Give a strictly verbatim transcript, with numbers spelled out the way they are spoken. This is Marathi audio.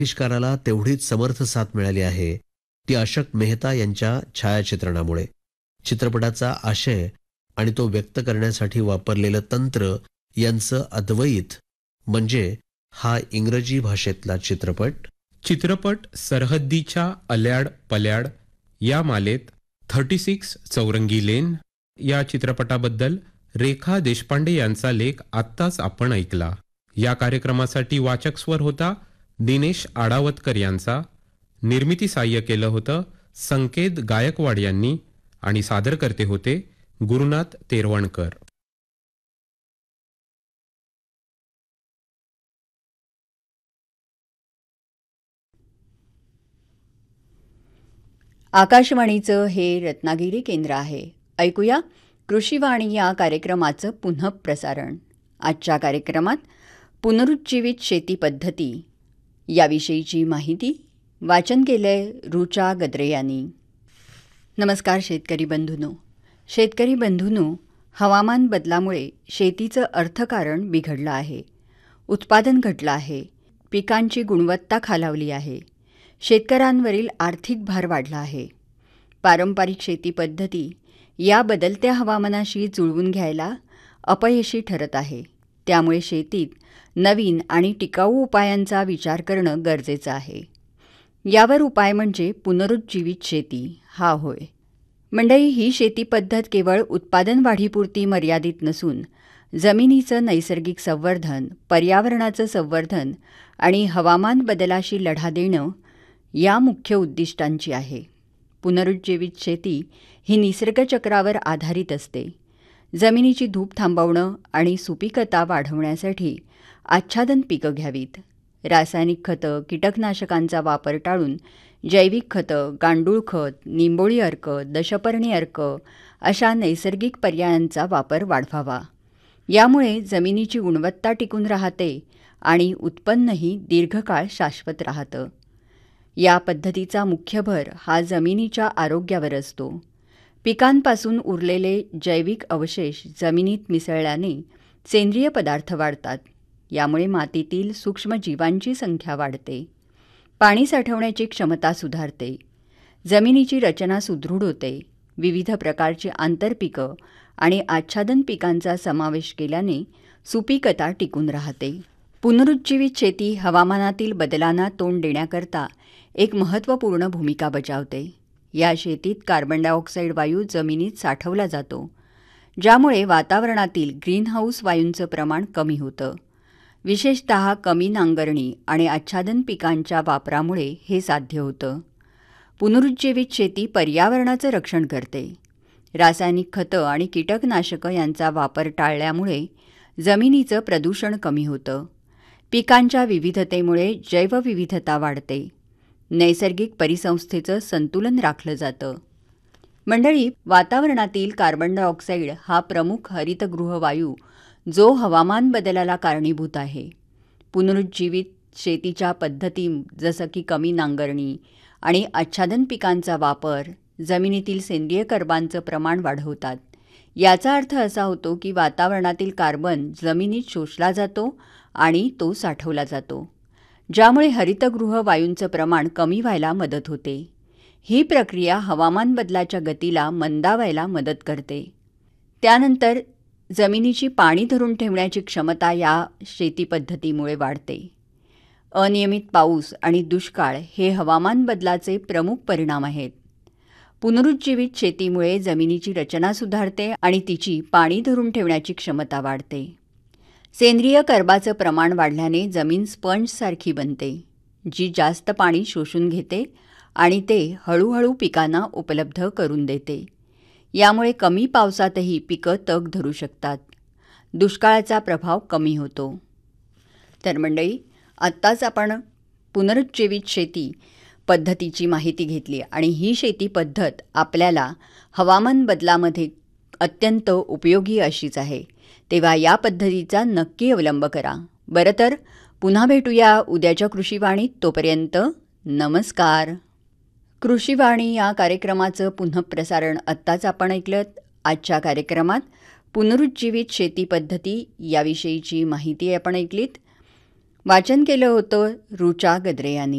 बहिष्काराला तेवढीच समर्थ साथ मिळाली आहे ती अशोक मेहता यांच्या छायाचित्रणामुळे. चित्रपटाचा आशय आणि तो व्यक्त करण्यासाठी वापरलेलं तंत्र यांचं अद्वैत म्हणजे हा इंग्रजी भाषेतला चित्रपट. चित्रपट सरहद्दीच्या अल्याड पल्याड या मालेत थर्टी सिक्स चौरंगी लेन या चित्रपटाबद्दल रेखा देशपांडे यांचा लेख आत्ताच आपण ऐकला. या कार्यक्रमासाठी वाचक स्वर होता दिनेश आडावतकर यांचा. निर्मिती साह्य केलं होतं संकेत गायकवाड यांनी आणि सादरकर्ते होते गुरुनाथ तेरवणकर. आकाशवाणीचं हे रत्नागिरी केंद्र आहे. ऐकूया कृषीवाणी या कार्यक्रमाचं पुनःप्रसारण. आजच्या कार्यक्रमात पुनरुज्जीवित शेती पद्धती याविषयीची माहिती वाचन केलंय रुचा गद्रे यांनी. नमस्कार शेतकरी बंधूंनो. शेतकरी बंधूंनो, हवामान बदलामुळे शेतीचं अर्थकारण बिघडलं आहे. उत्पादन घटलं आहे. पिकांची गुणवत्ता खालावली आहे. शेतकऱ्यांवरील आर्थिक भार वाढला आहे. पारंपरिक शेती पद्धती या बदलत्या हवामानाशी जुळवून घ्यायला अपयशी ठरत आहे. त्यामुळे शेतीत नवीन आणि टिकाऊ उपायांचा विचार करणं गरजेचं आहे. यावर उपाय म्हणजे पुनरुज्जीवित शेती हा होय. मंडळी, ही शेती पद्धत केवळ उत्पादन वाढीपुरती मर्यादित नसून जमिनीचं नैसर्गिक संवर्धन, पर्यावरणाचं संवर्धन आणि हवामान बदलाशी लढा देणं या मुख्य उद्दिष्टांची आहे. पुनरुज्जीवित शेती ही निसर्गचक्रावर आधारित असते. जमिनीची धूप थांबवणं आणि सुपीकता वाढवण्यासाठी आच्छादन पिकं घ्यावीत. रासायनिक खतं, कीटकनाशकांचा वापर टाळून जैविक खतं, गांडूळ खत, निंबोळी अर्क, दशपर्णी अर्क अशा नैसर्गिक पर्यायांचा वापर वाढवावा. यामुळे जमिनीची गुणवत्ता टिकून राहते आणि उत्पन्नही दीर्घकाळ शाश्वत राहतं. या पद्धतीचा मुख्य भर हा जमिनीच्या आरोग्यावर असतो. पिकांपासून उरलेले जैविक अवशेष जमिनीत मिसळल्याने सेंद्रिय पदार्थ वाढतात. यामुळे मातीतील सूक्ष्मजीवांची संख्या वाढते. पाणी साठवण्याची क्षमता सुधारते. जमिनीची रचना सुदृढ होते. विविध प्रकारची आंतरपिकं आणि आच्छादन पिकांचा समावेश केल्याने सुपीकता टिकून राहते. पुनरुज्जीवित शेती हवामानातील बदलांना तोंड देण्याकरता एक महत्त्वपूर्ण भूमिका बजावते. या शेतीत कार्बन डायऑक्साईड वायू जमिनीत साठवला जातो, ज्यामुळे वातावरणातील ग्रीनहाऊस वायूंचं प्रमाण कमी होतं. विशेषतः कमी नांगरणी आणि आच्छादन पिकांच्या वापरामुळे हे साध्य होतं. पुनरुज्जीवित शेती पर्यावरणाचं रक्षण करते. रासायनिक खतं आणि कीटकनाशकं यांचा वापर टाळल्यामुळे जमिनीचं प्रदूषण कमी होतं. पिकांच्या विविधतेमुळे जैवविविधता वाढते. नैसर्गिक परिसंस्थेचं संतुलन राखलं जातं. मंडळी, वातावरणातील कार्बन डायऑक्साईड हा प्रमुख हरितगृह वायू जो हवामान बदलाला कारणीभूत आहे. पुनरुज्जीवित शेतीच्या पद्धती जसं की कमी नांगरणी आणि आच्छादन पिकांचा वापर जमिनीतील सेंद्रिय कर्बांचं प्रमाण वाढवतात. याचा अर्थ असा होतो की वातावरणातील कार्बन जमिनीत शोषला जातो आणि तो साठवला जातो, ज्यामुळे हरितगृह वायूंचं प्रमाण कमी व्हायला मदत होते. ही प्रक्रिया हवामान बदलाच्या गतीला मंदावायला मदत करते. त्यानंतर जमिनीची पाणी धरून ठेवण्याची क्षमता या शेती पद्धतीमुळे वाढते. अनियमित पाऊस आणि दुष्काळ हे हवामान बदलाचे प्रमुख परिणाम आहेत. पुनरुज्जीवित शेतीमुळे जमिनीची रचना सुधारते आणि तिची पाणी धरून ठेवण्याची क्षमता वाढते. सेंद्रिय कर्बाचं प्रमाण वाढल्याने जमीन स्पंजसारखी बनते, जी जास्त पाणी शोषून घेते आणि ते हळूहळू पिकांना उपलब्ध करून देते. यामुळे कमी पावसातही पिकं तग धरू शकतात. दुष्काळाचा प्रभाव कमी होतो. तर मंडळी, आत्ताच आपण पुनरुज्जीवित शेती पद्धतीची माहिती घेतली आणि ही शेती पद्धत आपल्याला हवामान बदलामध्ये अत्यंत उपयोगी अशीच आहे. तेव्हा या पद्धतीचा नक्की अवलंब करा. बरं, तर पुन्हा भेटूया उद्याच्या कृषीवाणीत. तोपर्यंत नमस्कार. कृषीवाणी या कार्यक्रमाचं पुनःप्रसारण आत्ताच आपण ऐकलं. आजच्या कार्यक्रमात पुनरुज्जीवित शेती पद्धती याविषयीची माहिती आपण ऐकलीत. वाचन केलं होतं रुचा गद्रे यांनी.